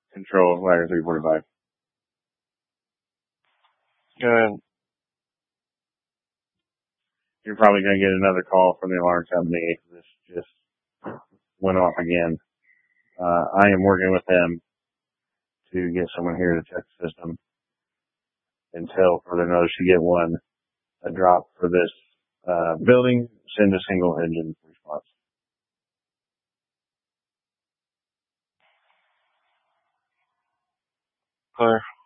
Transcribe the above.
Control, Ladder 345. Good. You're probably going to get another call from the alarm company. This just went off again. I am working with them to get someone here to check the system until further notice. You get a drop for this building, send a single engine response. Clear.